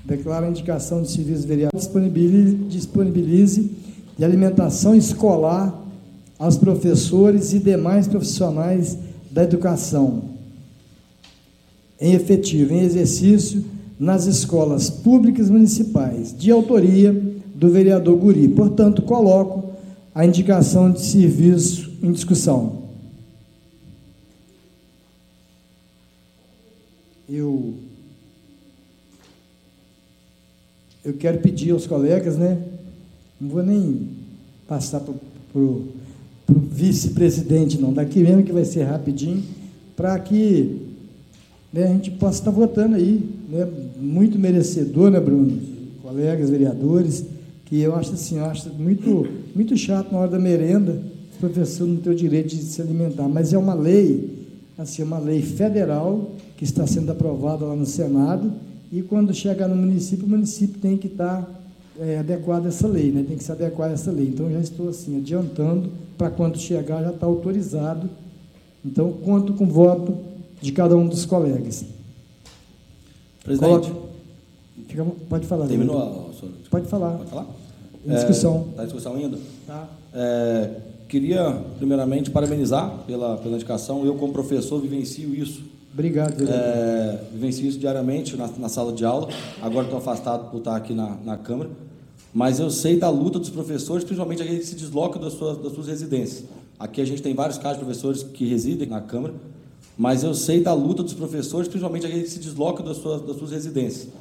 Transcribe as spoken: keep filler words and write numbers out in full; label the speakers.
Speaker 1: Declaro a indicação de serviço vereador, disponibilize, disponibilize de alimentação escolar aos professores e demais profissionais da educação em efetivo, em exercício, nas escolas públicas municipais, de autoria do vereador Guri. Portanto, coloco a indicação de serviço em discussão. Eu, eu quero pedir aos colegas, né? Não vou nem passar para o vice-presidente, não. Daqui mesmo que vai ser rapidinho, para que, né, a gente possa estar votando aí, né? Muito merecedor, né, Bruno? Colegas, vereadores, que eu acho assim, eu acho muito, muito chato na hora da merenda, o professor não tem o direito de se alimentar, mas é uma lei, assim, uma lei federal que está sendo aprovada lá no Senado, e quando chegar no município, o município tem que estar é, adequado a essa lei, né? Tem que se adequar a essa lei. Então, eu já estou assim, adiantando, para quando chegar, já está autorizado. Então, conto com o voto de cada um dos colegas.
Speaker 2: Presidente.
Speaker 1: Fica, pode falar.
Speaker 2: Terminou a sua...
Speaker 1: Pode falar.
Speaker 2: Pode falar?
Speaker 1: Em discussão.
Speaker 2: Está é, em discussão ainda?
Speaker 1: Tá.
Speaker 2: É, queria, primeiramente, parabenizar pela, pela indicação. Eu, como professor, vivencio isso.
Speaker 1: Obrigado, vereador.
Speaker 2: É, vivencio isso diariamente na, na sala de aula. Agora estou afastado por estar aqui na, na Câmara. Mas eu sei da luta dos professores, principalmente aqueles que se deslocam das suas, das suas residências. Aqui a gente tem vários casos de professores que residem na Câmara, mas eu sei da luta dos professores, principalmente aqueles que se deslocam das suas, das suas residências.